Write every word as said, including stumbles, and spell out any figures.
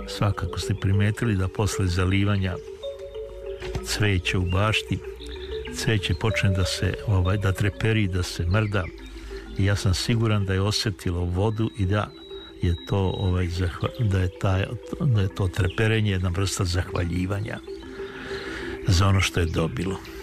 svakako ste primetili da posle zalivanja cveća u bašti, cveće počne da se ovaj, da treperi, da se mrda, i ja sam siguran da je osjetilo vodu i da je to ovaj, zahva, da je taj, da je to treperenje jedna vrsta zahvaljivanja za ono što je dobilo.